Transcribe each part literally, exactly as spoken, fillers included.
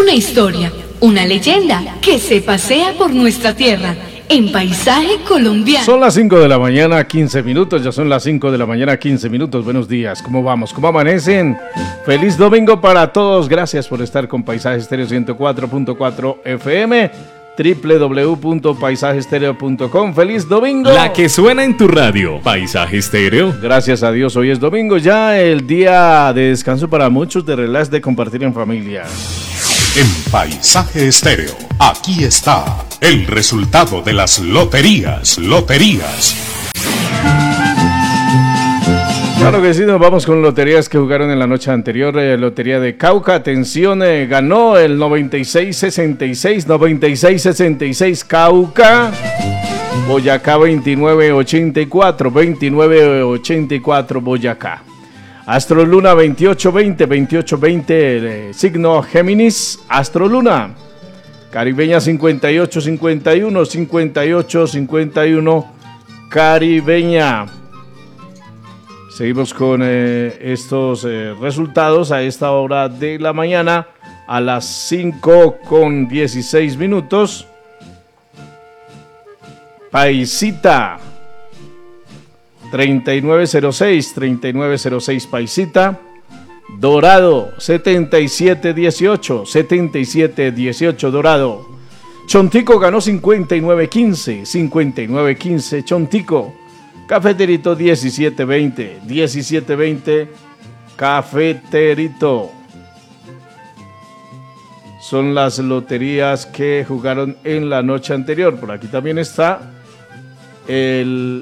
Una historia, una leyenda que se pasea por nuestra tierra en Paisaje Colombiano. Son las cinco de la mañana, quince minutos, ya son las cinco de la mañana, quince minutos. Buenos días, ¿cómo vamos? ¿Cómo amanecen? Feliz domingo para todos, gracias por estar con Paisaje Estéreo ciento cuatro punto cuatro F M, doble u doble u doble u punto paisaje estéreo punto com. ¡Feliz domingo! La que suena en tu radio, Paisaje Estéreo. Gracias a Dios, hoy es domingo, ya el día de descanso para muchos, de relax, de compartir en familia. En Paisaje Estéreo, aquí está el resultado de las loterías, loterías. Claro que sí, nos vamos con loterías que jugaron en la noche anterior. Eh, Lotería de Cauca, atención, eh, ganó el noventa y seis sesenta y seis, noventa y seis sesenta y seis Cauca. Boyacá veintinueve ochenta y cuatro, veintinueve ochenta y cuatro Boyacá. Astroluna veintiocho veinte, veintiocho veinte, eh, signo Géminis, Astroluna. Caribeña cincuenta y ocho cincuenta y uno, cincuenta y ocho cincuenta y uno, Caribeña. Seguimos con eh, estos eh, resultados a esta hora de la mañana, a las cinco con dieciséis minutos. Paisita. treinta y nueve cero seis, treinta y nueve cero seis Paisita. Dorado, setenta y siete dieciocho, setenta y siete dieciocho Dorado. Chontico ganó cincuenta y nueve quince, cincuenta y nueve quince Chontico. Cafeterito diecisiete veinte, diecisiete veinte Cafeterito. Son las loterías que jugaron en la noche anterior. Por aquí también está el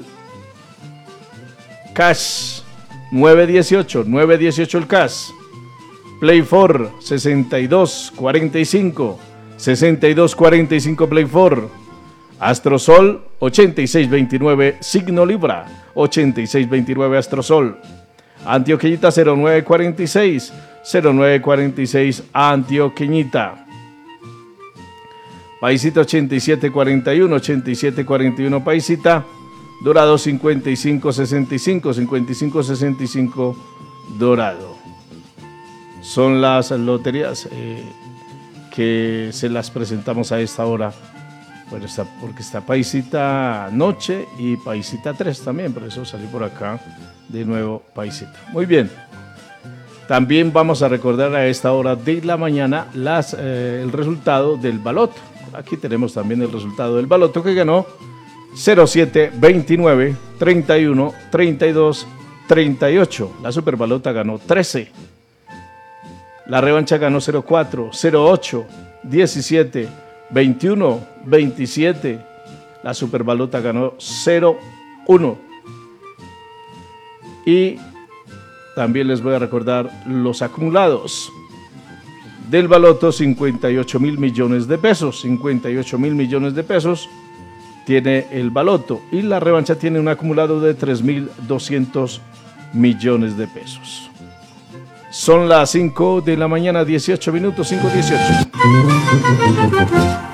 Cash nueve dieciocho, nueve dieciocho el Cash. Play cuatro sesenta y dos cuarenta y cinco, sesenta y dos cuarenta y cinco Play cuatro. Astrosol ochenta y seis veintinueve Signo Libra, ochenta y seis veintinueve Astrosol. Antioqueñita cero nueve cuarenta y seis, cero nueve cuarenta y seis Antioqueñita. Paisita ochenta y siete cuarenta y uno, ochenta y siete cuarenta y uno Paisita. Dorado cincuenta y cinco sesenta y cinco, cincuenta y cinco sesenta y cinco Dorado. Son las loterías eh, que se las presentamos a esta hora. Bueno, está, porque está Paisita Noche y Paisita tres también, por eso salí por acá de nuevo Paisita. Muy bien. También vamos a recordar a esta hora de la mañana las, eh, el resultado del baloto. Aquí tenemos también el resultado del baloto que ganó cero siete veintinueve treinta y uno treinta y dos treinta y ocho. La superbalota ganó trece. La revancha ganó cero cuatro, cero ocho, diecisiete, veintiuno, veintisiete. La superbalota ganó cero uno. Y también les voy a recordar los acumulados del baloto: cincuenta y ocho mil millones de pesos. cincuenta y ocho mil millones de pesos tiene el baloto. Y la revancha tiene un acumulado de tres mil doscientos millones de pesos. Son las cinco de la mañana, dieciocho minutos, cinco dieciocho.